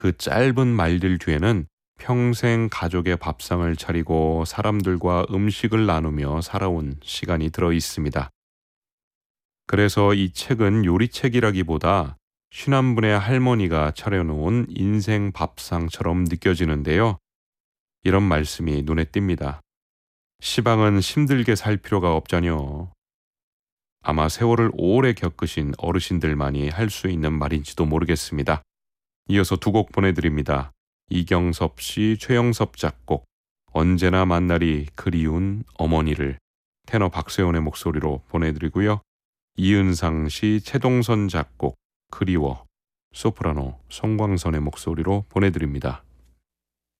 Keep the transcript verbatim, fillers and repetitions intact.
그 짧은 말들 뒤에는 평생 가족의 밥상을 차리고 사람들과 음식을 나누며 살아온 시간이 들어 있습니다. 그래서 이 책은 요리책이라기보다 쉰한 분의 할머니가 차려놓은 인생 밥상처럼 느껴지는데요. 이런 말씀이 눈에 띕니다. 시방은 힘들게 살 필요가 없자뇨. 아마 세월을 오래 겪으신 어르신들만이 할 수 있는 말인지도 모르겠습니다. 이어서 두 곡 보내드립니다. 이경섭 씨, 최영섭 작곡, 언제나 만날이 그리운 어머니를 테너 박세훈의 목소리로 보내드리고요. 이은상 씨, 최동선 작곡, 그리워, 소프라노 송광선의 목소리로 보내드립니다.